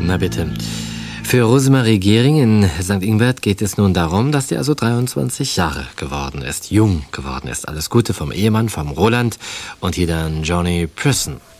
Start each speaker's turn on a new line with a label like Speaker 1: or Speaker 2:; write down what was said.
Speaker 1: Na bitte. Für Rosemarie Gehring in St. Ingbert geht es nun darum, dass sie also 23 Jahre geworden ist, jung geworden ist. Alles Gute vom Ehemann, vom Roland und hier dann Johnny Presson.